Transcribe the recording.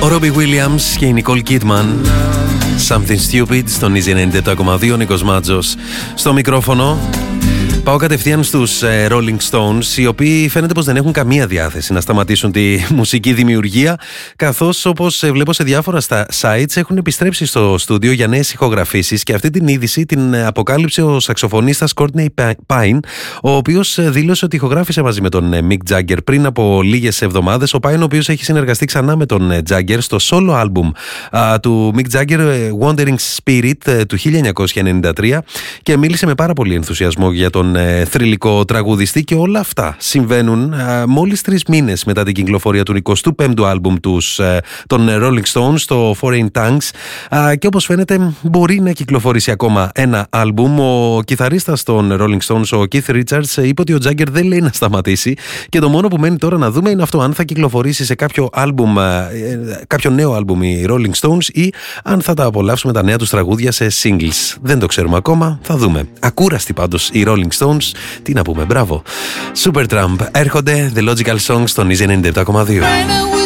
Ο Robbie Williams και η Nicole Kidman. Something Stupid στον Easy 97,2. Ο Νίκος Μάτζος στο μικρόφωνο. Πάω κατευθείαν στους Rolling Stones, οι οποίοι φαίνεται πως δεν έχουν καμία διάθεση να σταματήσουν τη μουσική δημιουργία, καθώς όπως βλέπω σε διάφορα sites έχουν επιστρέψει στο στούντιο για νέες ηχογραφήσεις, και αυτή την είδηση την αποκάλυψε ο σαξοφωνίστας Courtney Pine, ο οποίος δήλωσε ότι ηχογράφησε μαζί με τον Mick Jagger πριν από λίγες εβδομάδες. Ο Pine, ο οποίος έχει συνεργαστεί ξανά με τον Jagger στο solo album του Mick Jagger, Wandering Spirit του 1993, και μίλησε με πάρα πολύ ενθουσιασμό για τον θρυλικό τραγουδιστή, και όλα αυτά συμβαίνουν μόλις 3 μήνες μετά την κυκλοφορία του 25ου άλμπουμ τους, των Rolling Stones, το Foreign Tongues, και όπως φαίνεται μπορεί να κυκλοφορήσει ακόμα ένα άλμπουμ. Ο κιθαρίστας των Rolling Stones, ο Keith Richards, είπε ότι ο Jagger δεν λέει να σταματήσει, και το μόνο που μένει τώρα να δούμε είναι αυτό, αν θα κυκλοφορήσει σε κάποιο άλμπουμ, κάποιο νέο άλμπουμ οι Rolling Stones, ή αν θα τα απολαύσουμε τα νέα τους τραγούδια σε singles. Δεν το ξέρουμε ακόμα, θα δούμε. Ακούραστοι πάντως οι Rolling Stones, τι να πούμε, μπράβο. Supertramp έρχονται, The Logical Songs στον Easy 97,2.